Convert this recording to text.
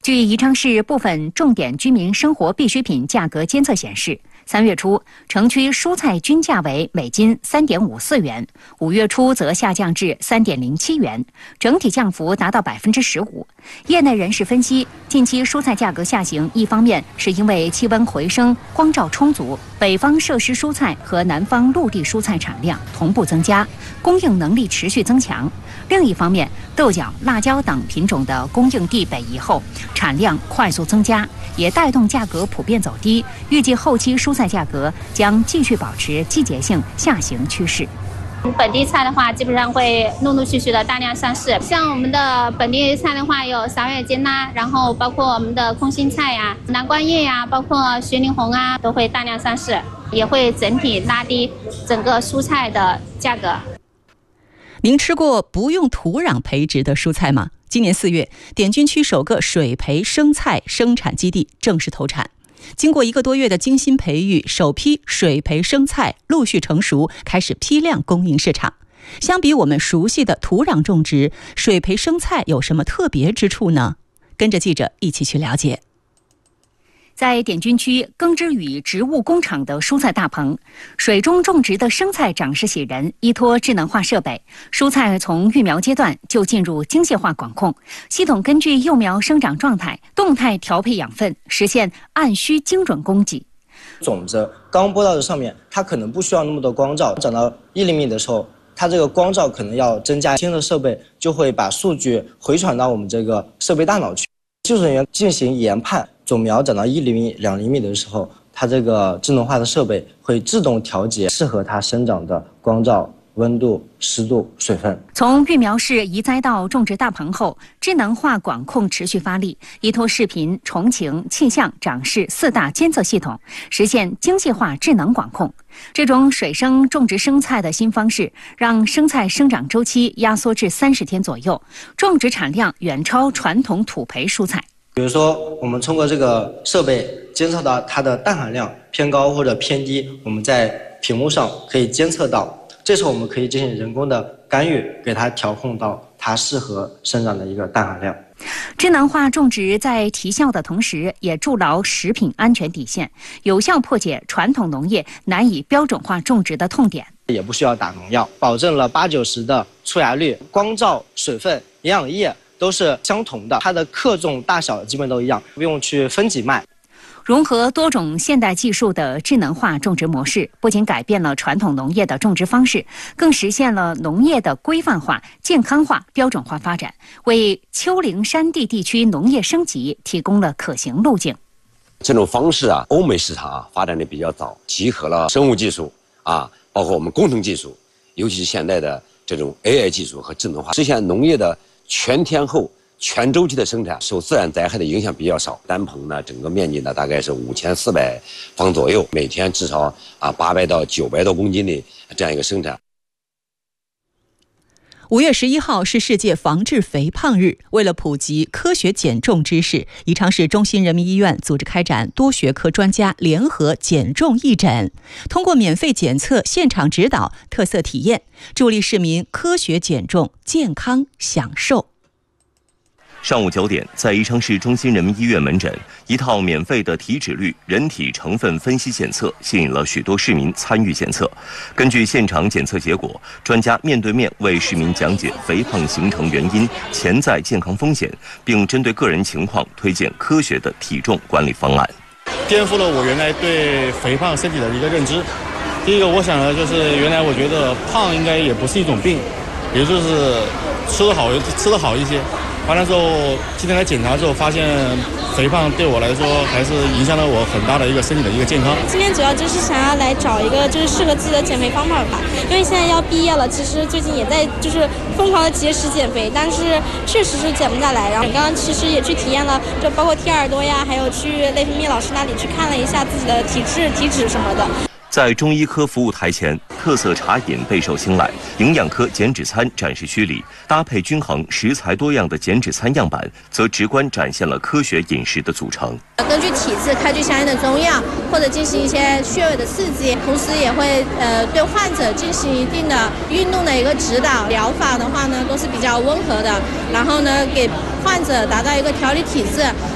据宜昌市部分重点居民生活必需品价格监测显示，3月初城区蔬菜均价为每斤3.54元，5月初则下降至3.07元，整体降幅达到15%。业内人士分析，近期蔬菜价格下行，一方面是因为气温回升、光照充足，北方设施蔬菜和南方陆地蔬菜产量同步增加，供应能力持续增强；另一方面，豆角、辣椒等品种的供应地北移后，产量快速增加，也带动价格普遍走低。预计后期蔬菜价格将继续保持季节性下行趋势。 本地菜的话，基本上会陆陆续续的大量上市。像我们的本地菜的话，有3月间啦，然后包括我们的空心菜呀、南瓜叶呀，包括雪里红啊，都会大量上市，也会整体拉低整个蔬菜的价格。 您吃过不用土壤培植的蔬菜吗？今年4月，滇军区首个水培生菜生产基地正式投产。经过1个多月的精心培育，首批水培生菜陆续成熟，开始批量供应市场。相比我们熟悉的土壤种植，水培生菜有什么特别之处呢？跟着记者一起去了解。在滇军区耕织与植物工厂的蔬菜大棚，水中种植的生菜长势喜人，依托智能化设备，蔬菜从育苗阶段就进入精细化管控，系统根据幼苗生长状态动态调配养分，实现按需精准供给。 种子刚播到这上面，它可能不需要那么多光照，长到1厘米的时候，它这个光照可能要增加，新的设备就会把数据回传到我们这个设备大脑去，技术人员进行研判。种苗长到1厘米、2厘米的时候，它这个智能化的设备会自动调节适合它生长的光照、温度、湿度、水分。从育苗室移栽到种植大棚后，智能化管控持续发力，依托视频、虫情、气象、长势4大监测系统，实现精细化智能管控。这种水生种植生菜的新方式，让生菜生长周期压缩至30天左右，种植产量远超传统土培蔬菜。比如说，我们通过这个设备监测到它的氮含量偏高或者偏低，我们在屏幕上可以监测到。这时候我们可以进行人工的干预，给它调控到它适合生长的一个氮含量。智能化种植在提效的同时，也筑牢食品安全底线，有效破解传统农业难以标准化种植的痛点。也不需要打农药，保证了80-90%的出芽率，光照、水分、营养液都是相同的，它的克重大小基本都一样，不用去分级卖。融合多种现代技术的智能化种植模式，不仅改变了传统农业的种植方式，更实现了农业的规范化、健康化、标准化发展，为丘陵山地地区农业升级提供了可行路径。 这种方式啊，欧美市场发展的比较早，集合了生物技术包括我们工程技术，尤其是现在的这种 AI 技术和智能化，实现农业的全天候、全周期的生产，受自然灾害的影响比较少。单棚呢，整个面积呢大概是5400方左右，每天至少800到900多公斤的这样一个生产。5月11号是世界防治肥胖日，为了普及科学减重知识，宜昌市中心人民医院组织开展多学科专家联合减重义诊，通过免费检测、现场指导、特色体验，助力市民科学减重、健康享受。 上午9点，在宜昌市中心人民医院门诊，一套免费的体脂率、人体成分分析检测吸引了许多市民参与检测。根据现场检测结果，专家面对面为市民讲解肥胖形成原因、潜在健康风险，并针对个人情况推荐科学的体重管理方案。 颠覆了我原来对肥胖身体的一个认知。第一个，我想的就是原来我觉得胖应该也不是一种病，也就是吃得好一些。完了之后，今天来检查之后，发现肥胖对我来说还是影响了我很大的一个身体的一个健康。 今天主要就是想要来找一个就是适合自己的减肥方法吧，因为现在要毕业了，其实最近也在就是疯狂的节食减肥，但是确实是减不下来。然后刚刚其实也去体验了，就包括贴耳朵呀，还有去内分泌老师那里去看了一下自己的体脂什么的。 在中医科服务台前，特色茶饮备受青睐。营养科减脂餐展示区里，搭配均衡、食材多样的减脂餐样板，则直观展现了科学饮食的组成。 根据体质开具相应的中药，或者进行一些穴位的刺激，同时也会对患者进行一定的运动的一个指导。疗法的话呢，都是比较温和的，然后呢给患者达到一个调理体质。